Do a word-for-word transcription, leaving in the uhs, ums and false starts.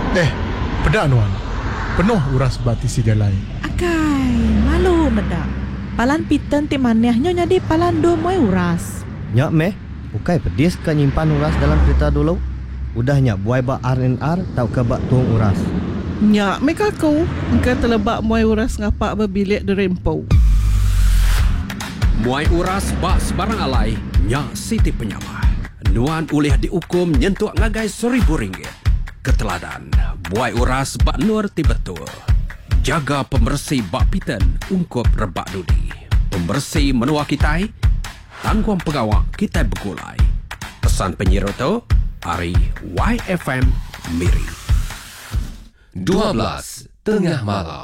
Eh, pedak nuan. Penuh uras bati si jalai. Akai, malu medak. Palan piten ti maneh nyonya di palan do moy uras. Nyak meh, bukai pedis ka nyimpan uras dalam kereta dulu. Udah nyak buai bak R and R tau ke bak tuang uras. Nyak meka kau, engkau terlebak muai uras ngapak berbilik di rempau. Muai uras bak sebarang alai, nyak Siti Penyamah. Nuan ulih dihukum nyentuh ngagai seribu ringgit. Keteladan, buai uras bak nur ti betul. Jaga pembersih bak piten ungkup rebak dudi. Pembersih menua kitai, tangguang pegawak kitai begulai. Pesan penyiar tu, Ari Y F M Miri. dua belas Tengah Malam.